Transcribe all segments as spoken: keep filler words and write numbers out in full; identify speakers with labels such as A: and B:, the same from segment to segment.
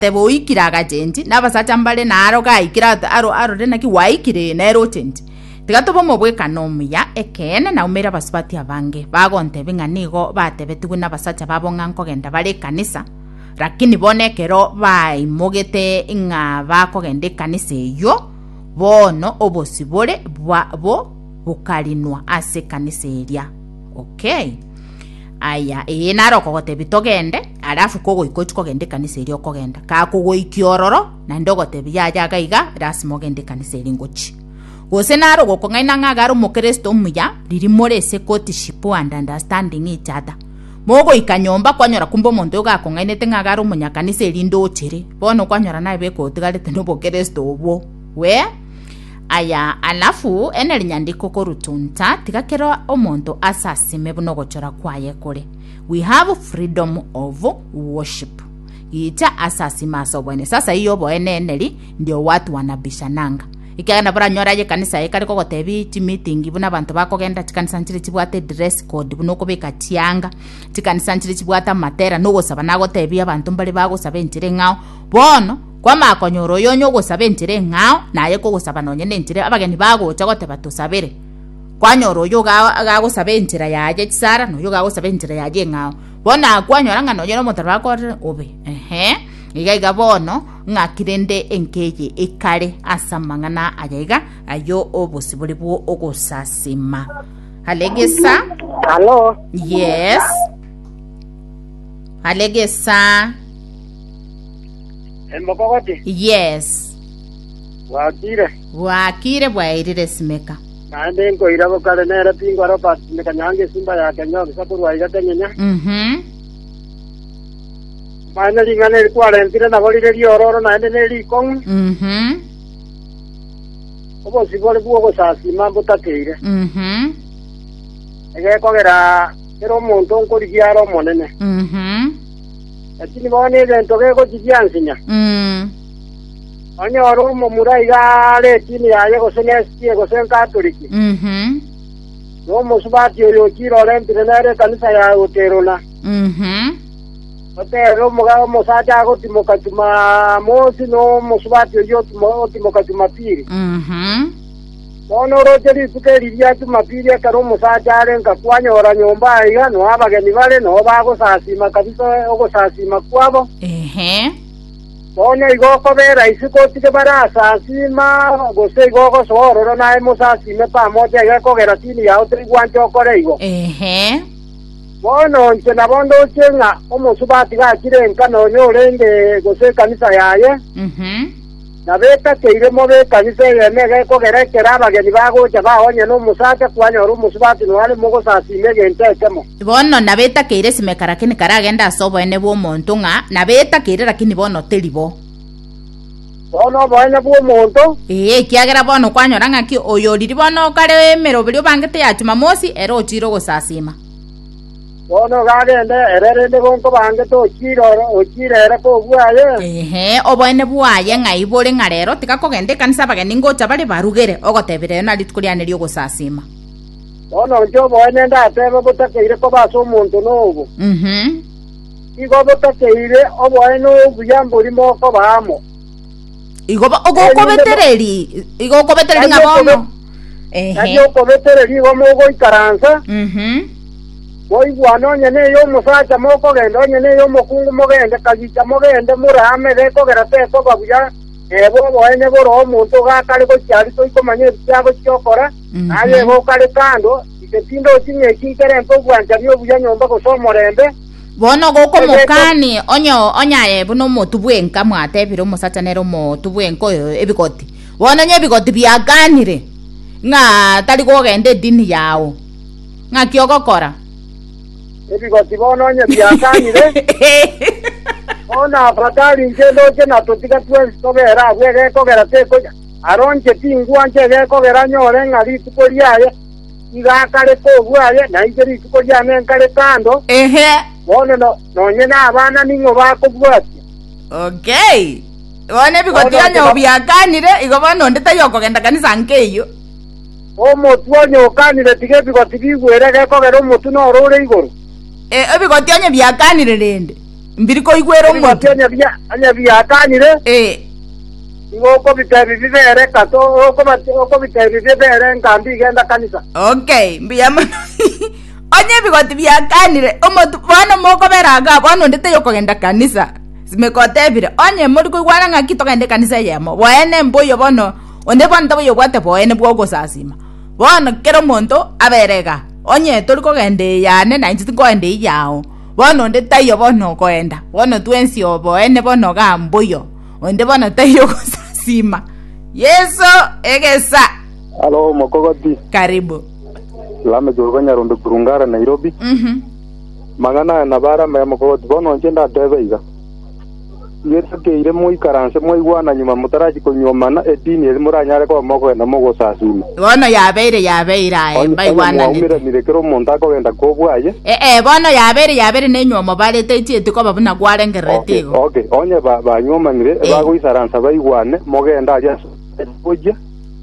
A: tebo ikiraga change nabasacha mbale naro gaikira aro aro rena ki waikire nero change tigatobo mobweka nomya ekene na umera basipati abange bagonte binganigo batebe tuguna basacha babonga nkogenda bale kanisa lakini bonekero baimogete inga bakogende kanisa yo bono obosibole bwabo bukalinwa ase kanisa eria. Okay, aya e naro kogote bitogende alafu kogo ikochi kogende kanisa eria kogenda ka kogo ikiororo na ndogote byaja gaiga rasimo gende kanisa eri ngochi gose naro gokongaina ngagaro mukristo muya riri more secotship and understanding each other mogo ikanyomba kwanyora kumbo mondo yoga kongainete ngagaro munyakanisa eri ndochire bono kwanyora nae beko tigalete no bokristo obo we aya alafu eneli nyandiko korutunta tigakero omonto asasime buno gochora kwaye kore we have freedom of worship ita asasima sobone sasa hiyo boene eneli ndio watu wanabishananga ikagenda bara nyora ye kanisa ikari ko gotebi ti meeting buna abantu bakogenda tikanisa nchire chibwate dress code buno kobeka tianga tikanisa nchire chibwata matera no gosaba nago tebi abantu mbali bago sabe nchire ngao bono kwa makonyoro yonyo gosaba nchire ngao naye ko gosaba nonye nchire abageni bago chagote batusabire kwa nyoro yo ga ga gosaba nchira yaje tsara no yo ga gosaba nchira yaje ngao bona kwa nyora ngano yo motor bako obe ehe igaiga bono ngakirende enkeje ikare asamangana ayaiga ayo obosibuli bwo ogosasima halegesa.
B: Hello.
A: Yes. Halegesa.
B: Embokogoti.
A: Yes.
B: Wakire.
A: Wakire bwairire simeka.
B: Nande ngo irabo kale nera pingo ropa simeka nyange simba ya Kenya kisapuru aigatenya.
A: Mhm.
B: Mana lingane kwale ntire na bolire riororo na ende ri kong.
A: Mhm.
B: Obo sibole buo sasi mambo takeire.
A: Mhm.
B: Ege kogera ero monto nkorigiaro monene.
A: Mhm.
B: Lakini bone evento geko jijansinya.
A: Mhm.
B: Onyoro mo muraiga le tini yaye go senestie go sen katoliki.
A: Mhm.
B: No mo subati yo kiro lentire nere kanisa ya hoterona.
A: Mhm.
B: Otero muga mosaja go timokatuma mosi no mosubati yo timo timokatuma piri.
A: Mhm.
B: Ono rojeri tukeri ya tumapiri karo mosaja renka kwanyora nyomba iga no abageni bale no bago sasima kabisa ogo sasima kwabo.
A: Ehe.
B: Ono igoko bera isiko tike bara sasima gose igoko sororo na mosasime pamoja igako geratini ya otri gwancho koreigo.
A: Ehe.
B: Bono nche na bondo chenga omosubati ga kirenka no nyorenge gose kanisa yaye.
A: Mhm.
B: Na beta keire mo be kanisa yeme ga ko gerekera abageni bago chaba onye no musaka kwanyoro musubati no ale mogo sasime gente temo.
A: Bono na beta keire simekara kini karagenda sobo ene bo monto nga na beta keire lakini bono telibo.
B: Bono bonya bo monto.
A: Eh kiagera bono kwanyora ngaki oyoriri bono kare merobelio bangete ya Jumamosi ero ochiro gosasima.
B: Bono gagende ererende bonko bange to chiro ochirere ko bwaye.
A: Ehe oboene bwaye ngai bore ngarero tikakogende kanisa bageni ngocha bari barugere ogotebire na litukurianerio gosasima.
B: Bono njo boene ndatebe botakeire ko baso omonto nobo.
A: Mhm.
B: Igo botakeire oboene obuyambo limo ko bamo.
A: Igo ogo kobetereri igo kobetereri ngabono. Ehe.
B: Ayo kobetereri igo mogo ikaranza.
A: Mhm.
B: Boy guano nyene yo musacha moko gendo nyene yo mokungu mogende kagicha mogende murame de ko gerate ko babuya ebo boene boro omuntu gakale ko cyari to ikomanye cyabo cyokora aye bo kale kando iketindo kinye kinkere mpo gwanja byo buya nyomba ko somorembe
A: bono goko mukani onyo onyaye buno motu bwenka mwatebire musacha nero motu bwenko ebikoti bono nye bikoti byaganire nga tali ko gende dini yawo nga kyogokora
B: ebigoti bono nye byakanire ona fatali ngendo je na totika twenty tobera bwege kogera te ko aronje tingwa nje ge kogera nyore ngari tukoriaye igakale ko bwaye na ingeri tukoriane ngale kando.
A: Ehe
B: bono no nonye na abana ningo bako bwati.
A: Okay bone bigoti anyo byakanire igo bono ndeta yoko genda kanisa nkeyo
B: omo tuonyo kanire tige bigoti bigwere ge kogera omutu no rore igoro.
A: Eh ebigoti anyo byakanire rende mbiriko igwero mo
B: anya bia anya bia kanire
A: eh
B: ngoko bitabi bibere kato oko bati oko bitabi bibere ngambi genda kanisa
A: okay mbiyama onye bigoti bia kanire omo bana moko beraga bono ndete yoko genda kanisa simekotebire onye muri kuigwana ngaki togende kanisa yemo boene mboyo bono onde bonto boyo gwate boene bwogo sasima bono kero monto aberega onye turi kogende yane na inti kogende yao bono onde tayo bono koenda bono twensi oboene bono ga mboyo onde bono tayo sasima yeso egesa.
C: Halo Mokogoti,
A: karibu
C: lame jorgo nyarondo kurungara Nairobi.
A: mhm
C: magana na bara me Mokogoti bono njenda tebeiga yetake ire moi karanse moi wana nyuma mutaraji konyomana edini iri muranyare kwa moko na mogo sasima
A: bono yabeire yabeire aye mbai wana
C: ni umira ni rekero monta ko genda ko bwaye
A: eh eh bono yabeire yabeire ne nyomo balete tie ko babuna gware ngeretigo
C: okay onye ba ba nyoma nire ba go isaransa baigwane mogenda aja kujja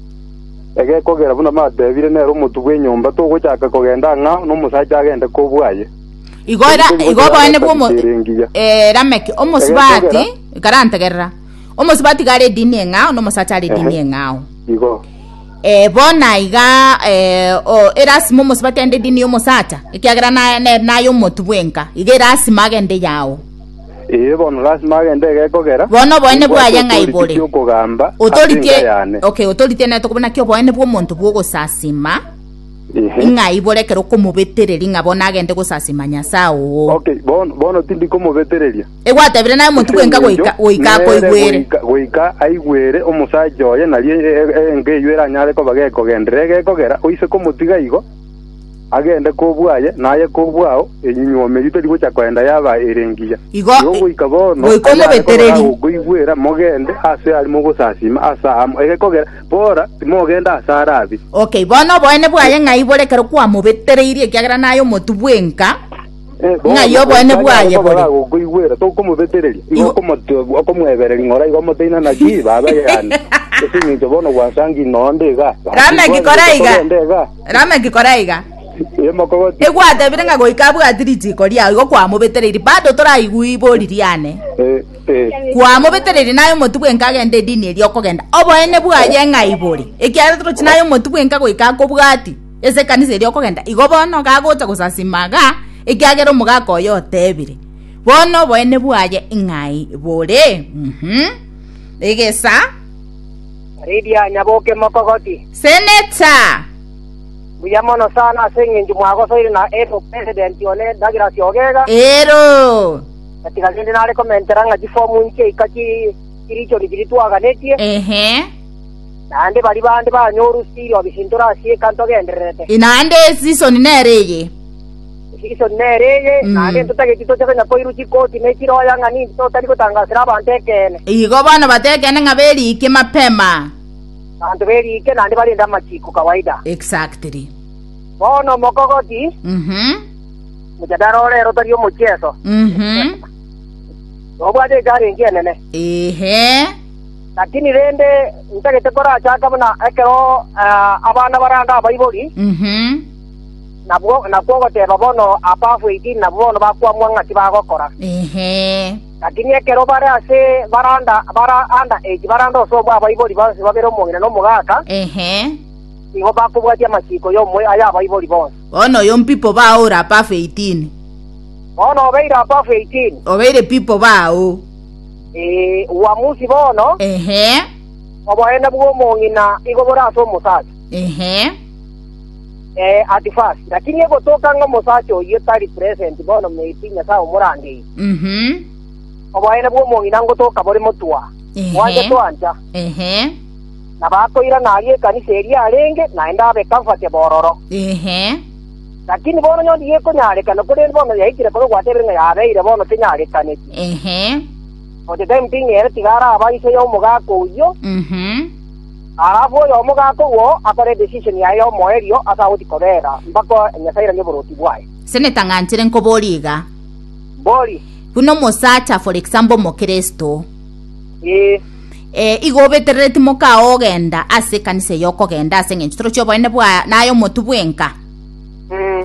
C: ege kogera buna ma David ne ro mutu gwe nyomba to go chaka kogenda nga no musaja agenda ko bwaye
A: igora igoba ene bwo eh rameki omosibati garantegerra omosibati gare dini nga no mosachari dini nga
C: igo
A: eh bona iga eh o erasimo mosibati ende dini yo mosacha ikiagira na na yo motubwenka igera simagende yao
C: eh bono rasimagende ge kogera
A: bono boene bwaye ngaibore
C: yo kugamba
A: otorite okay otorite na tokubona kyo boene bwo muntu bwo gusasima inga ibole kero kumubetereri ngabona agende gusasima nyasawo
C: okay bono bono tindi kumubetereria
A: egwatebire nayo muntu kwenka goika goika ko igwere
C: goika aigwere omusaja oye nari enge ywera nyare ko bageko gendrege kogera oise komutiga igo agende kobwaye naye kobwao enyume yitari gocha kwenda yaba erengiya
A: igo
C: goika bono
A: goiko mubetereri
C: goigwera mogende ase ari mogusasima asa ege kogera bora timogenda asarabi
A: okay bono boene bwaye ngaibole kero kwa mubetereirie kyagira nayo motubwenka ngayo boene bwaye bole
C: goigwera to komubetereria igo komoto komwebereri ngora igo moteina na ki baba yani ese ni bono gwasangi nondega
A: rame kikoraiga rame kikoraiga egwatebire nga goika bwatiriti koria igo kwa mubetereiri bado toraigui boririane
C: eh eh
A: kwa mubetereiri nayo motubwenka agende dini eri okogenda oboene bwaye ngaibori ekiara tro chinayo motubwenka goika kobwati ese kanisa eri okogenda igo bono gagocha gusasimaga ekiagero mugako yotebire bono boene bwaye ngai bore mhm egesa
B: Ridia Nyaboke Mokogoti
A: Senator
B: buyamono sana sengi mwago soire na epo president yone dagira siogega
A: ero
B: katika zindi nale komentera nga jifomu nche ikaki kiricho ligitwaga netie
A: ehe
B: nande bali bande ba nyoru sirio bisintura sie kanto genderete
A: inande season nereye
B: season nereye nande tutage kito chaka koiru chikoti ne chiroya ngani to tali kutangasira bantekene
A: igo bana batekene ngabeli iki mapema
B: Antu beri ike nande bali ndama chiku kawaida.
A: Exactly.
B: Bono Mokogoti.
A: Mhm.
B: Mujadaro lero tariyo muchezo.
A: Mhm.
B: Obade gari ngene ne.
A: Ehe.
B: Lakini rende ntakete kora chaka bana ekero abana baranga bayiboli.
A: Mhm.
B: Nabwo nabwo te babono apafu iki nabwo no bakwa mwanga tibagokora.
A: Ehe.
B: Lakini ekero bara ase baranda bara anda age baranda so bwa bayiboli bose babero mungina no mugaka.
A: Ehe.
B: Igo bakubwatia machiko yo mwe aya bayiboli bose.
A: Ono yom people ba ora pa eighteen.
B: Ono beira pa eighteen.
A: Obeire people ba o.
B: Eh uamuzi bono.
A: Ehe.
B: Oboenda bwo mungina igo bora so musacha.
A: Ehe.
B: Eh atifasi lakini ego toka nga musacho yo tari present bono meipinya sa umurandi.
A: Mhm.
B: Oboenda bwo mungina ngo toka bori mutwa. Waje twanja.
A: Ehe.
B: Na bako ira nalie kanisa eria arenge naenda be comfort bororo.
A: Ehe.
B: Lakini bono nyondi yeko nyale kana kule bono yaikire ko gwatebe nga yabeire bono tinyale kaniki.
A: Ehe.
B: Ote time tingi ere tigara abaise yo mugako uyo.
A: Mhm.
B: Arafu yo mugako wo akore decision ya yo moerio asa utikorera mbako nyasaira ni boroti bwaye.
A: Senator ngantire nkoboliga.
B: Boli.
A: Kuno musacha for example mo Kristo.
B: Eh
A: eh igobetereti moka ogenda ase kanise yoko genda ase ngenchitro chyo bwene bwa nayo motubwenka.
B: Mm.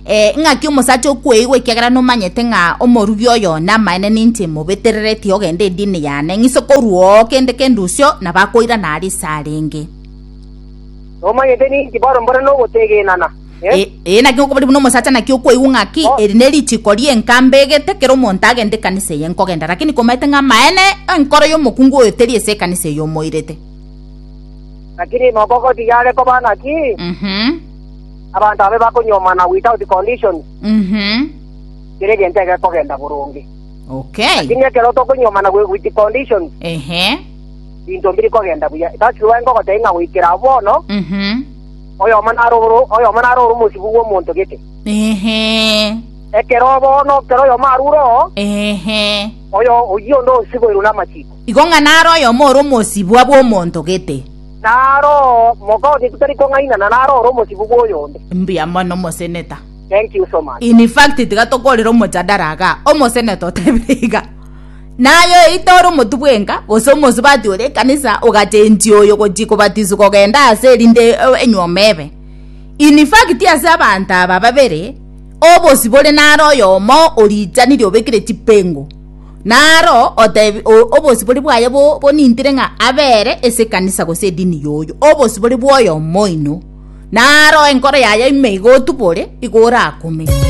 A: eh ngaki umusacha okweigwe kiagera no manyete nga omorugi oyo na maene ninche mobeterereti ogende dini yane ngiso koruo kende kendusyo na bakoira na ari sarenge
B: no manyete ni kibaro mbora no gotegenana
A: eh eh na kyo kubali no musacha na kyo kweigu ngaki oh. erineri chikori enkambege tekero montage ende kanise yenko genda lakini komete nga maene enkoro yo mokungu oyoteri ese kanise yo moirete
B: lakini maboko tiyale ko bana ki
A: mhm
B: abantu abe bakonyomana without the conditions
A: mhm
B: kirege ntege ko genda burungi
A: okay
B: lakini kero to konyomana with the conditions
A: ehe
B: into mbiri ko genda buya that's why ngo gotenga wikira bono
A: mhm
B: oyo manaro oyo manaro musibu wo muntu gete
A: ehe
B: ekero bono kero yo maruro
A: ehe
B: oyo uyo ndo sibo iruna machiko
A: igonga naro yo moro mosibu abo muntu gete
B: naro moko ditari ko ngaina na naro ro musibu wo yonde
A: mbia mano mo senator
B: thank you so much
A: in fact tigatokolero mo jadaraga omo senator tebiga nayo itoro mutubwenga osomo zibati ore kanisa ogatenji oyo gojiko batizo kogenda aserinde enyomebe in fact ase abantu aba babere obosibole naro yomo orijani ryobekire tipengo naro ote obosibole bwaye bo bonindire nga abere ese kanisa gose dini yoyo obosibole bwoyo moino naro enkoro yaye imeigo tupore igora akumi